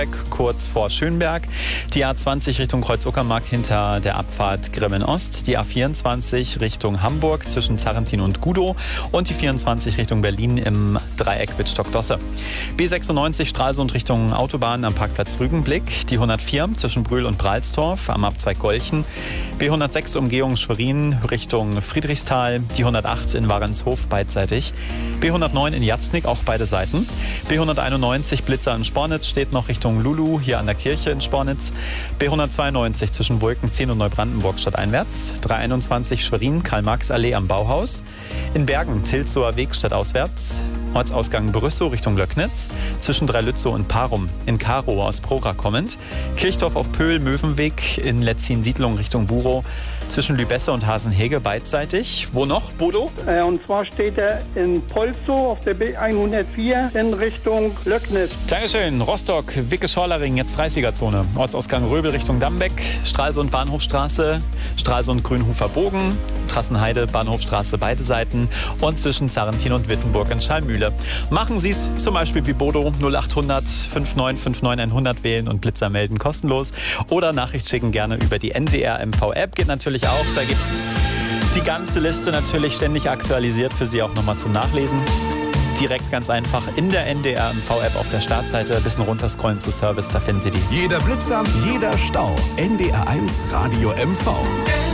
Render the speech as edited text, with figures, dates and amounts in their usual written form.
Lübeck kurz vor Schönberg, die A20 Richtung Kreuz-Uckermark hinter der Abfahrt Grimmen-Ost, die A24 Richtung Hamburg zwischen Zarrentin und Gudow und die 24 Richtung Berlin im Dreieck Wittstock-Dosse. B96 Stralsund Richtung Autobahn am Parkplatz Rügenblick, die 104 zwischen Brühl und Bralstorf am Abzweig Golchen, B106 Umgehung Schwerin Richtung Friedrichsthal, die 108 in Warenshof beidseitig, B109 in Jatznig auch beide Seiten, B191 Blitzer in Spornitz steht noch Richtung Lulu hier an der Kirche in Spornitz, B192 zwischen Wolkenzien und Neubrandenburg stadteinwärts, 321 Schwerin Karl-Marx-Allee am Bauhaus, in Bergen Tilzower Weg stadtauswärts, Ortsausgang Brüssow Richtung Löcknitz, zwischen Dreilützow und Parum, in Karow aus Prora kommend, Kirchdorf auf Pöhl, Mövenweg, in Letzin-Siedlung Richtung Burow, zwischen Lübesse und Hasenhege beidseitig. Wo noch, Bodo? Und zwar steht er in Polzow auf der B104 in Richtung Löcknitz. Dankeschön. Rostock, Wicke-Schorlering, jetzt 30er-Zone. Ortsausgang Röbel Richtung Dambeck, Stralsund Bahnhofstraße, Stralsund Grünhofer Bogen, Trassenheide, Bahnhofstraße beide Seiten und zwischen Zarrentin und Wittenburg in Schallmühle. Machen Sie es zum Beispiel wie Bodo 0800 5959 100 wählen und Blitzer melden kostenlos oder Nachricht schicken gerne über die NDR MV-App. Geht natürlich auch. Da gibt es die ganze Liste natürlich ständig aktualisiert für Sie auch nochmal zum Nachlesen. Direkt ganz einfach in der NDR MV-App auf der Startseite ein bisschen runterscrollen zu Service, da finden Sie die. Jeder Blitzer, jeder Stau. NDR 1 Radio MV.